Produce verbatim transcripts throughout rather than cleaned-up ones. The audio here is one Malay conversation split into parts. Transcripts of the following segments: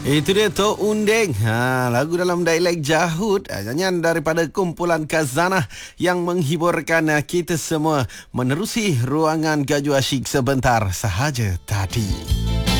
Itu dia Tok Undeng, ha, lagu dalam dialek Jahud, nyanyian daripada kumpulan Khazanah yang menghiburkan kita semua menerusi ruangan Gaju Asyik sebentar sahaja tadi.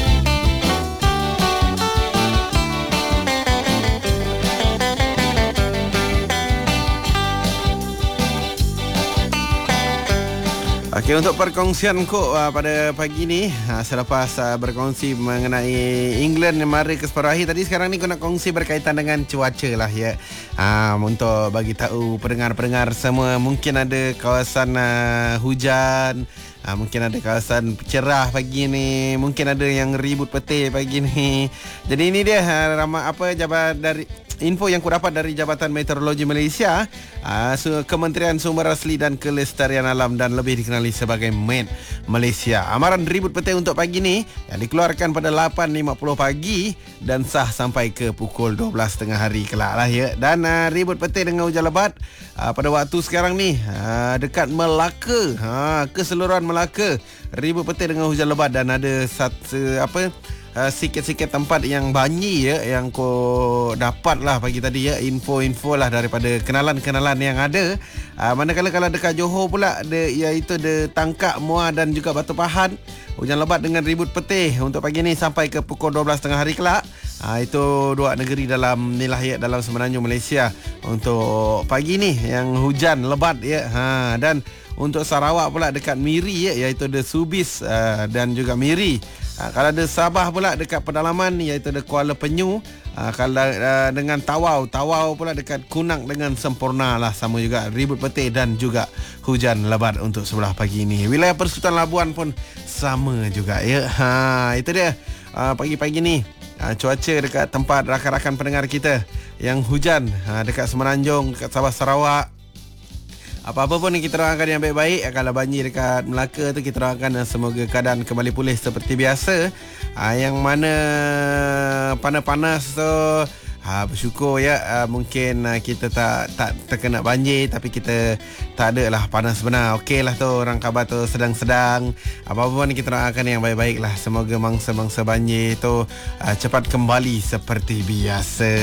Okey, untuk perkongsian kok uh, pada pagi ni, uh, selepas uh, berkongsi mengenai England yang mara ke separuh akhir tadi, sekarang ni aku nak kongsi berkaitan dengan cuaca lah ya. Uh, untuk bagi tahu pendengar-pendengar semua, mungkin ada kawasan uh, hujan, uh, mungkin ada kawasan cerah pagi ni, mungkin ada yang ribut petir pagi ni. Jadi ini dia uh, ramai apa jabat dari info yang ku dapat dari Jabatan Meteorologi Malaysia, uh, Kementerian Sumber Asli dan Kelestarian Alam dan lebih dikenali sebagai Met Malaysia. Amaran ribut petir untuk pagi ni yang dikeluarkan pada lapan lima puluh pagi dan sah sampai ke pukul dua belas tengah hari kelak lah ya. Dan uh, ribut petir dengan hujan lebat uh, pada waktu sekarang ni uh, dekat Melaka, uh, keseluruhan Melaka ribut petir dengan hujan lebat dan ada satu apa Uh, sikit-sikit tempat yang banjir ya, yang kau dapat lah pagi tadi ya, info-info lah daripada kenalan-kenalan yang ada. Uh, manakala kalau dekat Johor pula ada, iaitu ada Tangkak, Muar dan juga Batu Pahat, hujan lebat dengan ribut petir untuk pagi ni sampai ke pukul dua belas tengah hari kelak. Uh, itu dua negeri dalam ni lah ya, dalam Semenanjung Malaysia untuk pagi ni yang hujan lebat ya. Ha, dan untuk Sarawak pula dekat Miri ya, iaitu ada Subis uh, dan juga Miri. Ha, kalau ada Sabah pula dekat pedalaman iaitu ada Kuala Penyu. Ha, kalau uh, dengan Tawau, Tawau pula dekat Kunak dengan Sempurna lah, sama juga ribut petir dan juga hujan lebat untuk sebelah pagi ini. Wilayah Persekutuan Labuan pun sama juga ya. Ha, itu dia uh, pagi-pagi ni uh, cuaca dekat tempat rakan-rakan pendengar kita yang hujan uh, dekat Semenanjung, dekat Sabah, Sarawak. Apa-apa pun yang kita doakan yang baik-baik. Kalau banjir dekat Melaka tu, kita doakan semoga keadaan kembali pulih seperti biasa. ha, Yang mana panas-panas tu, ha, bersyukur ya, ha, mungkin ha, kita tak tak terkena banjir, tapi kita tak ada lah panas benar. Okey lah tu, orang khabar tu sedang-sedang. Apa-apa pun kita doakan yang baik-baik lah. Semoga mangsa-mangsa banjir tu ha, cepat kembali seperti biasa.